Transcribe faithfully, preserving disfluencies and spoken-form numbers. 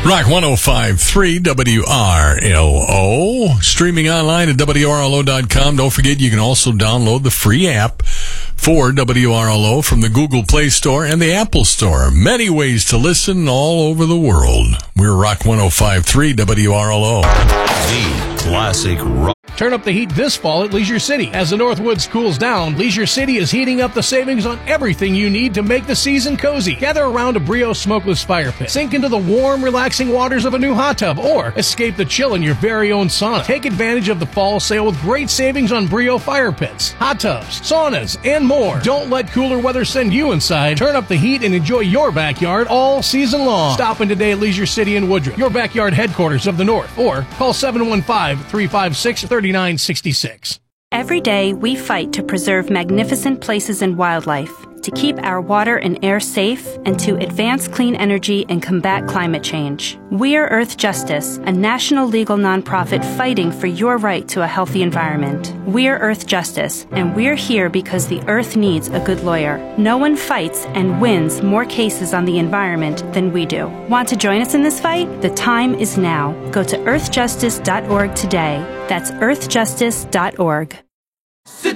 Rock one oh five point three W R L O. Streaming online at W R L O dot com. Don't forget, you can also download the free app for W R L O from the Google Play Store and the Apple Store. Many ways to listen all over the world. We're Rock one oh five point three W R L O. The classic rock. Turn up the heat this fall at Leisure City. As the Northwoods cools down, Leisure City is heating up the savings on everything you need to make the season cozy. Gather around a Brio smokeless fire pit. Sink into the warm, relaxing waters of a new hot tub, or escape the chill in your very own sauna. Take advantage of the fall sale with great savings on Brio fire pits, hot tubs, saunas, and more. Don't let cooler weather send you inside. Turn up the heat and enjoy your backyard all season long. Stop in today at Leisure City in Woodruff, your backyard headquarters of the North, or call seven one five, three five six, three nine six six. Every day, we fight to preserve magnificent places and wildlife, to keep our water and air safe, and to advance clean energy and combat climate change. We're Earth Justice, a national legal nonprofit fighting for your right to a healthy environment. We're Earth Justice, and we're here because the Earth needs a good lawyer. No one fights and wins more cases on the environment than we do. Want to join us in this fight? The time is now. Go to earth justice dot org today. That's earth justice dot org. Sit